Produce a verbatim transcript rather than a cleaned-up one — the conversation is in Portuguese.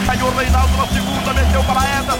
Saiu o Reinaldo na segunda, meteu para Ederson.